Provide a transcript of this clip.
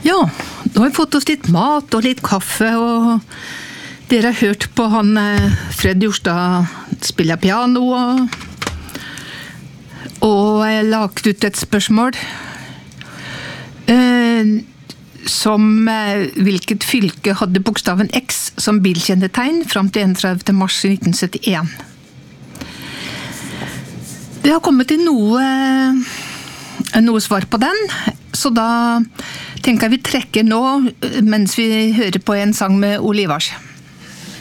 Ja, nå har vi fått oss litt mat og litt kaffe, og dere har hørt på han Fred Jorstad spille piano, og jeg lagt ut et spørsmål som hvilket fylke hadde bokstaven X som bilkjennetegn fram til 31. mars 1971. Det har kommet inn noe svar på den, så da tenker jeg vi trekker nå mens vi hører på en sang med Ole Ivars.